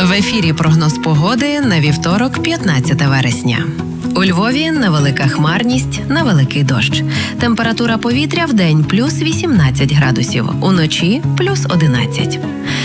В ефірі прогноз погоди на вівторок, 15 вересня. У Львові невелика хмарність, невеликий дощ. Температура повітря вдень плюс 18 градусів, уночі плюс 11.